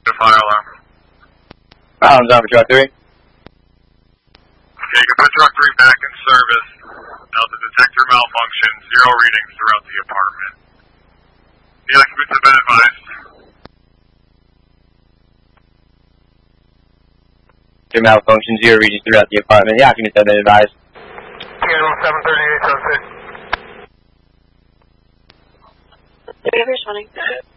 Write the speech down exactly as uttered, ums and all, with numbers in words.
The fire alarm. Alarm's on for truck three. Okay, you can put truck three back in service. Now the detector malfunction, zero readings throughout the apartment. The occupants have been advised. Your malfunction, zero readings throughout the apartment. The occupants have been advised. Channel seven thirty-eight oh six. Whatever's running.